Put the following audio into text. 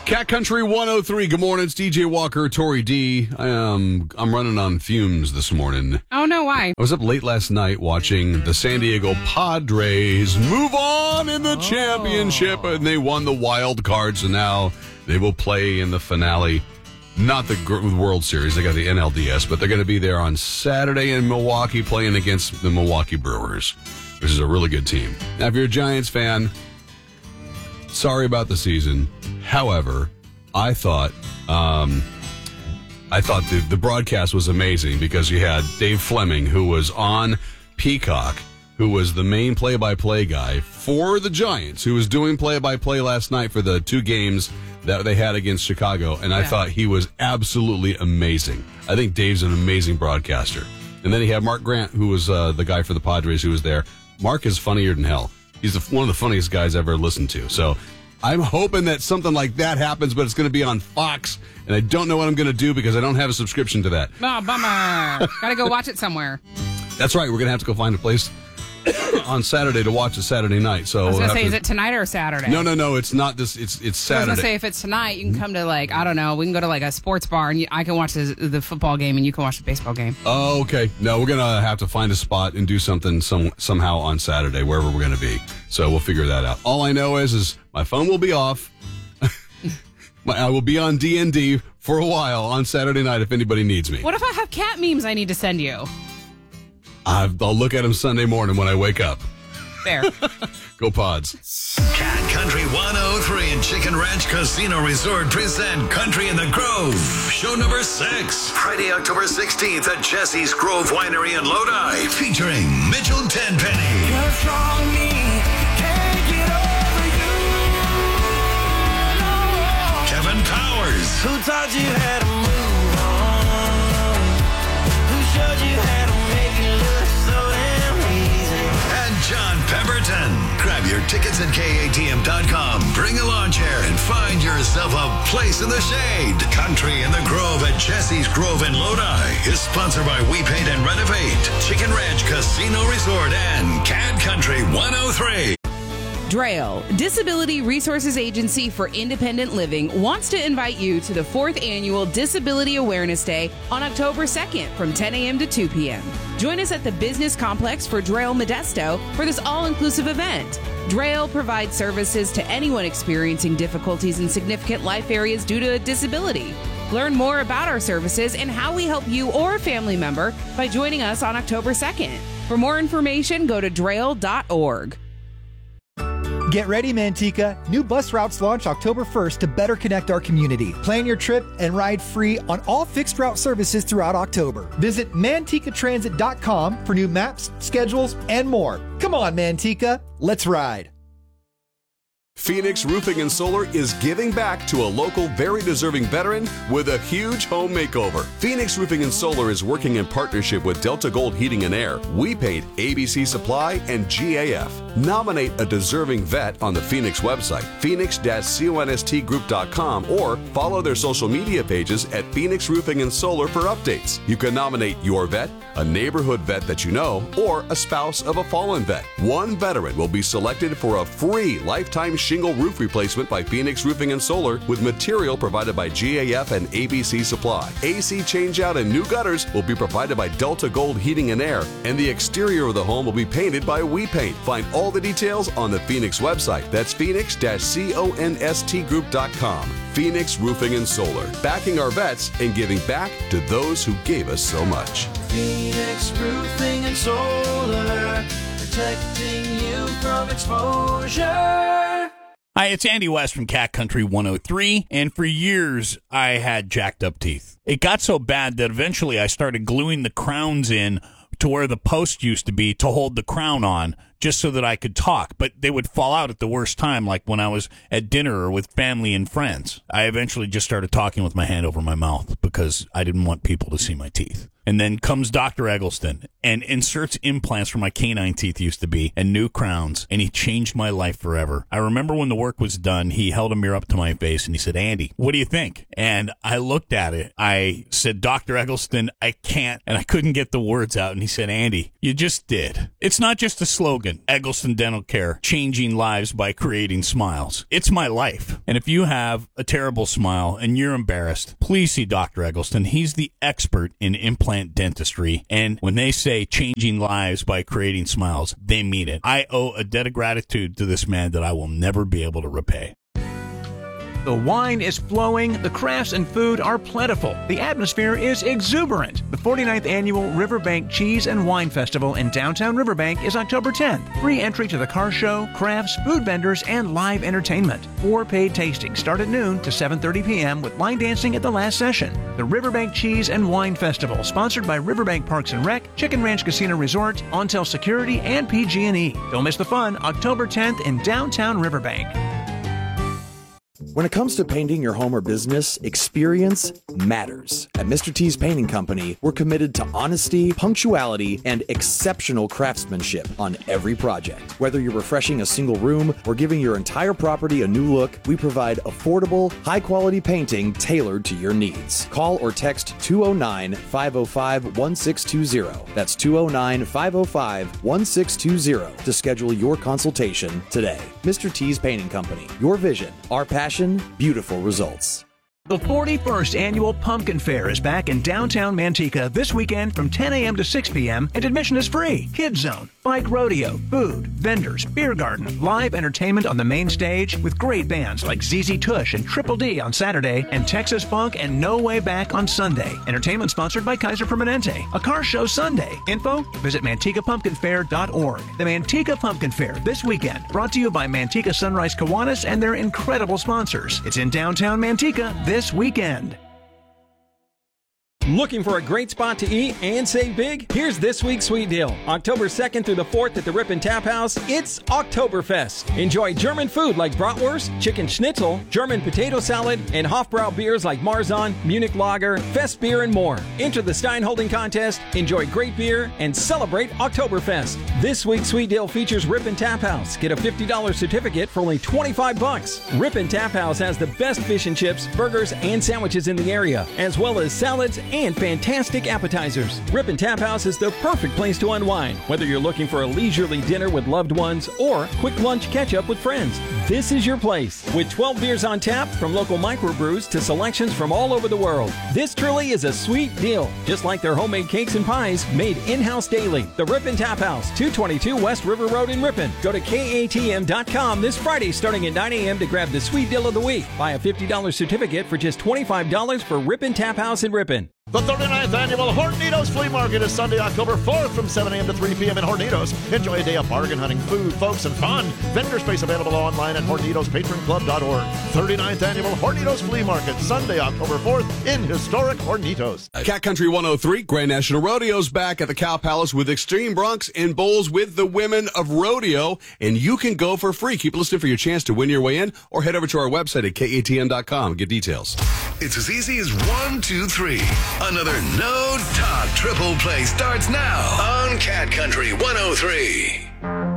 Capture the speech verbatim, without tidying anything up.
Cat Country one oh three. Good morning. It's D J Walker, Tori D. I, um, I'm running on fumes this morning. Oh, no, why? I was up late last night watching the San Diego Padres move on in the oh. championship, and they won the wild card, so now they will play in the finale. Not the World Series. They got the N L D S, but they're going to be there on Saturday in Milwaukee playing against the Milwaukee Brewers, which is a really good team. Now, if you're a Giants fan, sorry about the season. However, I thought um, I thought the, the broadcast was amazing because you had Dave Fleming, who was on Peacock, who was the main play-by-play guy for the Giants, who was doing play-by-play last night for the two games that they had against Chicago, and I yeah. thought he was absolutely amazing. I think Dave's an amazing broadcaster. And then he had Mark Grant, who was uh, the guy for the Padres who was there. Mark is funnier than hell. He's the, one of the funniest guys I've ever listened to. So I'm hoping that something like that happens, but it's going to be on Fox, and I don't know what I'm going to do because I don't have a subscription to that. Oh, bummer. Got to go watch it somewhere. That's right. We're going to have to go find a place on Saturday to watch it Saturday night. So I was we'll going to say, to... is it tonight or Saturday? No, no, no. It's not this. It's it's Saturday. I was going to say, if it's tonight, you can come to, like, I don't know, we can go to, like, a sports bar, and you, I can watch the, the football game, and you can watch the baseball game. Oh, okay. No, we're going to have to find a spot and do something some somehow on Saturday, wherever we're going to be. So we'll figure that out. All I know is, is my phone will be off. I will be on D and D for a while on Saturday night if anybody needs me. What if I have cat memes I need to send you? I'll look at them Sunday morning when I wake up. Fair. Go Pods. Cat Country one oh three and Chicken Ranch Casino Resort present Country in the Grove. Show number six. Friday, October sixteenth at Jesse's Grove Winery in Lodi. Featuring Mitchell Tenpenny. What's wrong me? Can't get over you. No. Kevin Powers. Who taught you how to move on? Who showed you how to make it look so damn easy? And John Pemberton. Grab your tickets at K A T M dot com. Bring a lawn chair and find yourself a place in the shade. Country in the Grove at Jesse's Grove in Lodi is sponsored by We Paint and Renovate, Chicken Ranch Casino Resort, and Cat Country one oh three. Drail, Disability Resources Agency for Independent Living, wants to invite you to the fourth annual Disability Awareness Day on October second from ten a.m. to two p.m. Join us at the Business Complex for Drail Modesto for this all-inclusive event. Drail provides services to anyone experiencing difficulties in significant life areas due to a disability. Learn more about our services and how we help you or a family member by joining us on October second. For more information, go to drail dot org. Get ready, Manteca. New bus routes launch October first to better connect our community. Plan your trip and ride free on all fixed route services throughout October. Visit manteca transit dot com for new maps, schedules, and more. Come on, Manteca. Let's ride. Phoenix Roofing and Solar is giving back to a local, very deserving veteran with a huge home makeover. Phoenix Roofing and Solar is working in partnership with Delta Gold Heating and Air, We Paint, A B C Supply, and G A F. Nominate a deserving vet on the Phoenix website, phoenix dash const group dot com, or follow their social media pages at Phoenix Roofing and Solar for updates. You can nominate your vet, a neighborhood vet that you know, or a spouse of a fallen vet. One veteran will be selected for a free lifetime shingle roof replacement by Phoenix Roofing and Solar with material provided by G A F and A B C Supply. A C changeout and new gutters will be provided by Delta Gold Heating and Air, and the exterior of the home will be painted by We Paint. Find all the details on the Phoenix website. That's phoenix dash const group dot com. Phoenix Roofing and Solar, backing our vets and giving back to those who gave us so much. Phoenix Roofing and Solar, protecting you from exposure. Hi, it's Andy West from Cat Country one oh three, and for years I had jacked up teeth. It got so bad that eventually I started gluing the crowns in to where the post used to be to hold the crown on, just so that I could talk, but they would fall out at the worst time, like when I was at dinner or with family and friends. I eventually just started talking with my hand over my mouth because I didn't want people to see my teeth. And then comes Doctor Eggleston and inserts implants where my canine teeth used to be and new crowns, and he changed my life forever. I remember when the work was done, he held a mirror up to my face and he said, Andy, what do you think? And I looked at it. I said, Doctor Eggleston, I can't. And I couldn't get the words out. And he said, Andy, you just did. It's not just a slogan, Eggleston Dental Care, changing lives by creating smiles. It's my life. And if you have a terrible smile and you're embarrassed, please see Doctor Eggleston. He's the expert in implant dentistry. And when they say changing lives by creating smiles, they mean it. I owe a debt of gratitude to this man that I will never be able to repay. The wine is flowing, the crafts and food are plentiful, the atmosphere is exuberant. The forty-ninth Annual Riverbank Cheese and Wine Festival in downtown Riverbank is October tenth. Free entry to the car show, crafts, food vendors, and live entertainment. Four paid tastings start at noon to seven thirty p.m. with line dancing at the last session. The Riverbank Cheese and Wine Festival, sponsored by Riverbank Parks and Rec, Chicken Ranch Casino Resort, Ontel Security, and P G and E. Don't miss the fun, October tenth in downtown Riverbank. When it comes to painting your home or business, experience matters. At Mister T's Painting Company, we're committed to honesty, punctuality, and exceptional craftsmanship on every project. Whether you're refreshing a single room or giving your entire property a new look, we provide affordable, high-quality painting tailored to your needs. Call or text two oh nine, five oh five, one six two zero. That's two oh nine, five oh five, one six two zero to schedule your consultation today. Mister T's Painting Company. Your vision, our passion, beautiful results. The forty-first Annual Pumpkin Fair is back in downtown Manteca this weekend from ten a.m. to six p.m. and admission is free. Kids Zone, bike rodeo, food, vendors, beer garden, live entertainment on the main stage with great bands like Z Z Tush and Triple D on Saturday and Texas Funk and No Way Back on Sunday. Entertainment sponsored by Kaiser Permanente. A car show Sunday. Info, visit manteca pumpkin fair dot org. The Manteca Pumpkin Fair this weekend, brought to you by Manteca Sunrise Kiwanis and their incredible sponsors. It's in downtown Manteca this weekend. Looking for a great spot to eat and save big? Here's this week's sweet deal. October second through the fourth at the Ripon Tap House, it's Oktoberfest. Enjoy German food like bratwurst, chicken schnitzel, German potato salad, and Hofbrau beers like Marzahn, Munich Lager, Fest beer, and more. Enter the Stein Holding Contest, enjoy great beer, and celebrate Oktoberfest. This week's sweet deal features Ripon Tap House. Get a fifty dollars certificate for only twenty-five bucks. Ripon Tap House has the best fish and chips, burgers, and sandwiches in the area, as well as salads and fantastic appetizers. Ripon Tap House is the perfect place to unwind, whether you're looking for a leisurely dinner with loved ones or quick lunch catch-up with friends. This is your place. With twelve beers on tap, from local microbrews to selections from all over the world. This truly is a sweet deal, just like their homemade cakes and pies made in-house daily. The Ripon Tap House, two twenty-two West River Road in Ripon. Go to K A T M dot com this Friday starting at nine a.m. to grab the sweet deal of the week. Buy a fifty dollars certificate for just twenty-five dollars for Ripon Tap House in Ripon. The thirty-ninth Annual Hornitos Flea Market is Sunday, October fourth from seven a.m. to three p.m. in Hornitos. Enjoy a day of bargain hunting, food, folks, and fun. Vendor space available online at hornitos patron club dot org. thirty-ninth Annual Hornitos Flea Market, Sunday, October fourth in historic Hornitos. Cat Country one oh three, Grand National Rodeo's back at the Cow Palace with Extreme Broncs and Bowls with the Women of Rodeo, and you can go for free. Keep listening for your chance to win your way in, or head over to our website at K A T M dot com. Get details. It's as easy as one, two, three. Another no-talk triple play starts now on Cat Country one oh three.